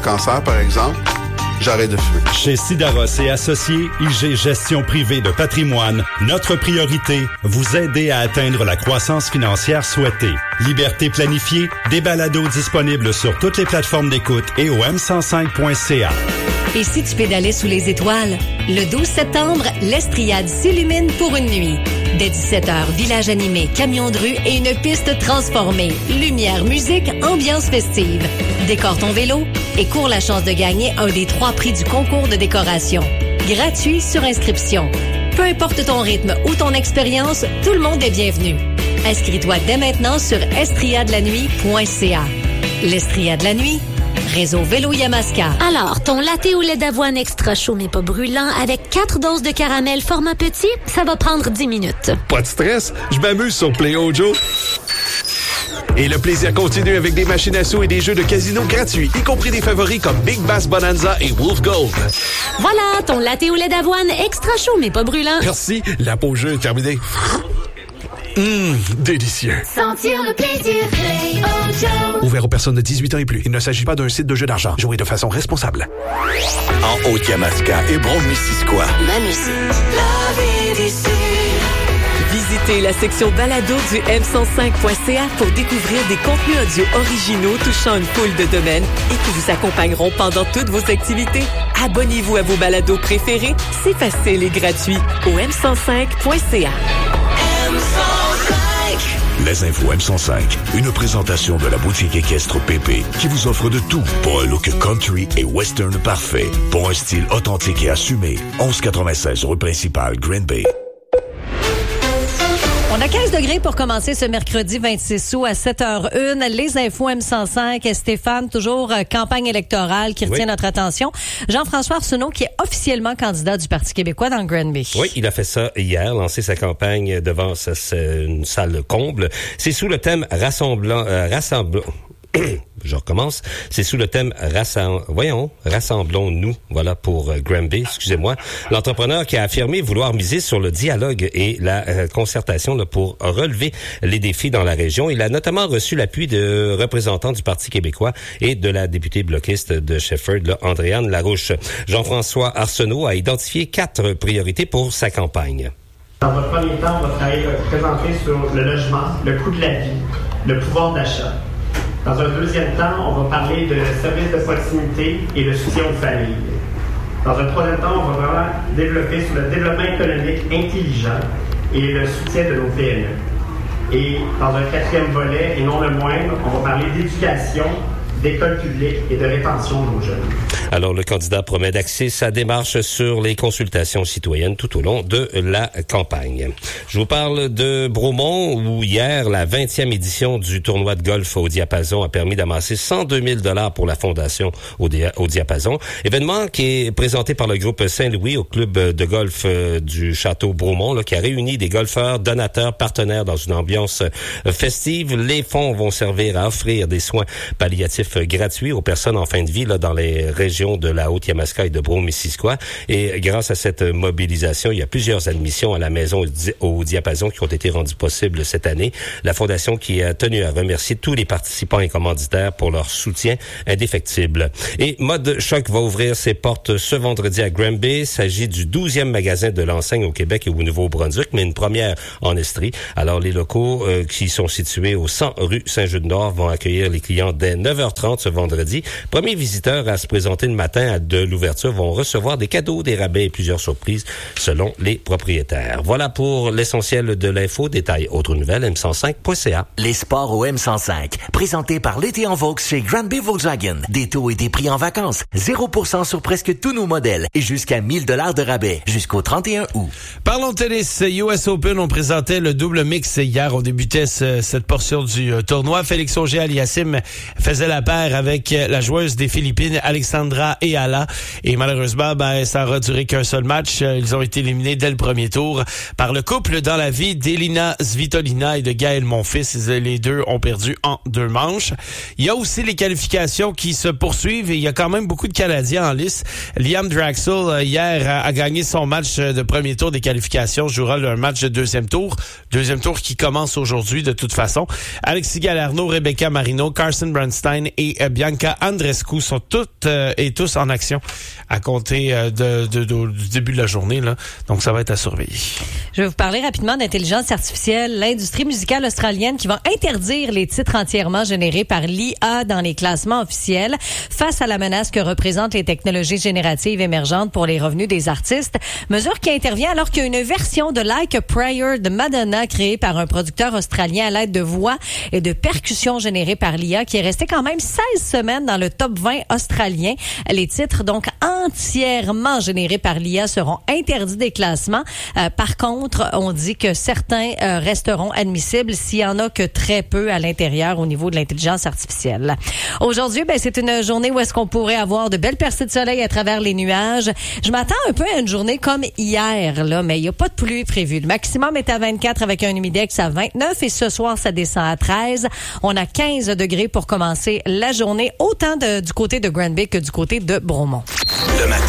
cancer, par exemple, j'arrête de fumer. Chez Sidaros et Associés, IG Gestion privée de patrimoine, notre priorité, vous aider à atteindre la croissance financière souhaitée. Liberté planifiée, des balados disponibles sur toutes les plateformes d'écoute et au m105.ca. Et si tu pédalais sous les étoiles? Le 12 septembre, l'Estriade s'illumine pour une nuit. Dès 17h, village animé, camion de rue et une piste transformée. Lumière, musique, ambiance festive. Décore ton vélo et cours la chance de gagner un des 3 prix du concours de décoration. Gratuit sur inscription. Peu importe ton rythme ou ton expérience, tout le monde est bienvenu. Inscris-toi dès maintenant sur estriadelannuit.ca. L'Estriade de la nuit, Réseau Vélo Yamaska. Alors, ton latte au lait d'avoine extra chaud mais pas brûlant avec 4 doses de caramel format petit, ça va prendre 10 minutes. Pas de stress, je m'amuse sur Play Ojo. Et le plaisir continue avec des machines à sous et des jeux de casino gratuits, y compris des favoris comme Big Bass Bonanza et Wolf Gold. Voilà, ton latte au lait d'avoine extra chaud mais pas brûlant. Merci, la pause jeu est terminée. Délicieux. Sentir le plaisir, Play Ojo. Ouvert aux personnes de 18 ans et plus. Il ne s'agit pas d'un site de jeu d'argent. Jouez de façon responsable. En Haute-Yamaska et Brome-Missisquoi. Ma musique. La vie d'ici. Visitez la section balado du m105.ca pour découvrir des contenus audio originaux touchant une foule de domaines et qui vous accompagneront pendant toutes vos activités. Abonnez-vous à vos balados préférés. C'est facile et gratuit au m105.ca. Les infos M105, une présentation de la boutique équestre Pépé qui vous offre de tout pour un look country et western parfait, pour un style authentique et assumé. 1196 rue principale, Green Bay. On a 15 degrés pour commencer ce mercredi 26 août à 7h01. Les infos M105. Stéphane, toujours campagne électorale qui retient notre attention. Jean-François Arsenault, qui est officiellement candidat du Parti québécois dans Granby. Oui, il a fait ça hier, lancé sa campagne devant une salle comble. C'est sous le thème rassemblant. Je recommence. C'est sous le thème rassemblons-nous. Voilà pour Granby, excusez-moi. L'entrepreneur qui a affirmé vouloir miser sur le dialogue et la concertation là, pour relever les défis dans la région. Il a notamment reçu l'appui de représentants du Parti québécois et de la députée bloquiste de Shefford, là, Andréane Larouche. Jean-François Arsenault a identifié 4 priorités pour sa campagne. Dans un premier temps, on va présenter sur le logement, le coût de la vie, le pouvoir d'achat. Dans un deuxième temps, on va parler de services de proximité et le soutien aux familles. Dans un troisième temps, on va vraiment développer sur le développement économique intelligent et le soutien de nos PME. Et dans un quatrième volet, et non le moindre, on va parler d'éducation, d'école publique et de rétention de nos jeunes. Alors, le candidat promet d'axer sa démarche sur les consultations citoyennes tout au long de la campagne. Je vous parle de Bromont, où hier, la 20e édition du tournoi de golf au Diapason a permis d'amasser 102 000 $ pour la fondation au Diapason. Événement qui est présenté par le groupe Saint-Louis au club de golf du Château Bromont, là, qui a réuni des golfeurs, donateurs, partenaires dans une ambiance festive. Les fonds vont servir à offrir des soins palliatifs gratuits aux personnes en fin de vie là, dans les régions de la Haute-Yamaska et de Brome-Missisquoi. Et grâce à cette mobilisation, il y a plusieurs admissions à la maison au Diapason qui ont été rendues possibles cette année. La Fondation qui a tenu à remercier tous les participants et commanditaires pour leur soutien indéfectible. Et Mode Choc va ouvrir ses portes ce vendredi à Granby. Il s'agit du 12e magasin de l'enseigne au Québec et au Nouveau-Brunswick, mais une première en Estrie. Alors, les locaux qui sont situés au 100 rue Saint-Jude-Nord vont accueillir les clients dès 9h30 ce vendredi. Premiers visiteurs à se présenter le matin de l'ouverture vont recevoir des cadeaux, des rabais et plusieurs surprises selon les propriétaires. Voilà pour l'essentiel de l'info. Détail autres nouvelles, m105.ca. Les sports au M105, présentés par l'été en Vaux chez Granby Volkswagen. Des taux et des prix en vacances. 0% sur presque tous nos modèles et jusqu'à 1 000 $ de rabais jusqu'au 31 août. Parlons tennis. US Open, on présentait le double mix hier. On débutait cette portion du tournoi. Félix Auger-Aliassime faisait la paire avec la joueuse des Philippines, Alexandra Eala. Et malheureusement, ça aura duré qu'un seul match. Ils ont été éliminés dès le premier tour par le couple dans la vie d'Elina Svitolina et de Gaël Monfils. Les deux ont perdu en 2 manches. Il y a aussi les qualifications qui se poursuivent et il y a quand même beaucoup de Canadiens en lice. Liam Draxel, hier, a gagné son match de premier tour des qualifications. Jouera un match de deuxième tour. Deuxième tour qui commence aujourd'hui de toute façon. Alexis Galarneau, Rebecca Marino, Carson Bernstein et Bianca Andreescu sont toutes et tous en action à compter du début de la journée, là. Donc, ça va être à surveiller. Je vais vous parler rapidement d'intelligence artificielle. L'industrie musicale australienne qui va interdire les titres entièrement générés par l'IA dans les classements officiels face à la menace que représentent les technologies génératives émergentes pour les revenus des artistes. Mesure qui intervient alors qu'il y a une version de Like a Prayer de Madonna créée par un producteur australien à l'aide de voix et de percussions générées par l'IA qui est restée quand même 16 semaines dans le top 20 australien. Les titres, donc, entièrement générés par l'IA seront interdits des classements. Par contre, on dit que certains resteront admissibles s'il y en a que très peu à l'intérieur au niveau de l'intelligence artificielle. Aujourd'hui, c'est une journée où est-ce qu'on pourrait avoir de belles percées de soleil à travers les nuages. Je m'attends un peu à une journée comme hier, là, mais il n'y a pas de pluie prévue. Le maximum est à 24 avec un humidex à 29 et ce soir, ça descend à 13. On a 15 degrés pour commencer la journée, autant du côté de Granby que du côté de Bromont.